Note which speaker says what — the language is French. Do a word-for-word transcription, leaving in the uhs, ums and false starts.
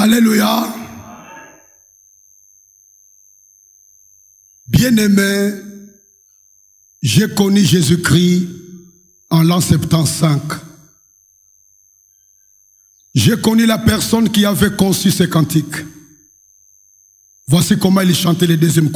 Speaker 1: Alléluia. Bien-aimé, j'ai connu Jésus-Christ en l'an soixante-quinze. J'ai connu la personne qui avait conçu ces cantiques. Voici comment il chantait le deuxième couplet.